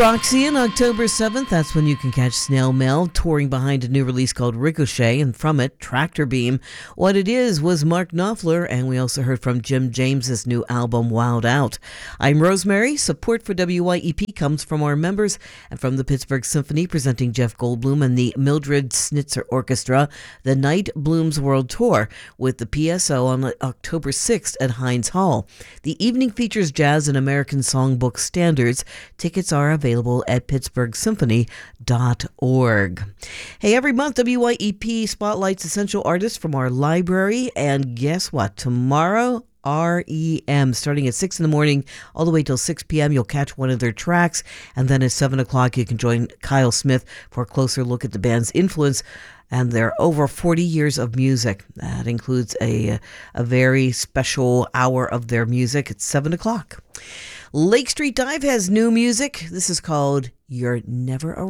Roxy on October 7th. That's when you can catch Snail Mail touring behind a new release called Ricochet, and from it, Tractor Beam. What it is was Mark Knopfler, and we also heard from Jim James's new album, Wild Out. I'm Rosemary. Support for WYEP comes from our members and from the Pittsburgh Symphony, presenting Jeff Goldblum and the Mildred Snitzer Orchestra, the Night Blooms World Tour, with the PSO on October 6th at Heinz Hall. The evening features jazz and American songbook standards. Tickets are available at pittsburghsymphony.org. Hey, every month WYEP spotlights essential artists from our library, and guess what? Tomorrow, REM, starting at 6 in the morning all the way till 6 p.m. You'll catch one of their tracks, and then at 7 o'clock you can join Kyle Smith for a closer look at the band's influence and their over 40 years of music. That includes a very special hour of their music at 7 o'clock. Lake Street Dive has new music. This is called You're Never Around.